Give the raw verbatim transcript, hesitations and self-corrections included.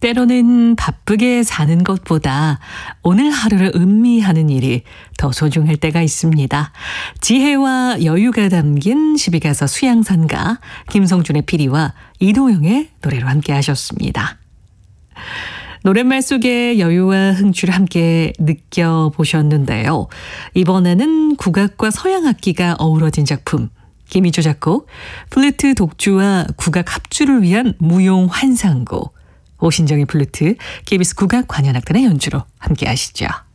때로는 바쁘게 사는 것보다 오늘 하루를 음미하는 일이 더 소중할 때가 있습니다. 지혜와 여유가 담긴 십이가서 수양산가 김성준의 피리와 이도영의 노래로 함께 하셨습니다. 노랫말 속의 여유와 흥주를 함께 느껴보셨는데요. 이번에는 국악과 서양악기가 어우러진 작품, 김희조 작곡, 플루트 독주와 국악 합주를 위한 무용 환상곡, 오신정의 플루트, 케이비에스 국악 관현악단의 연주로 함께 하시죠.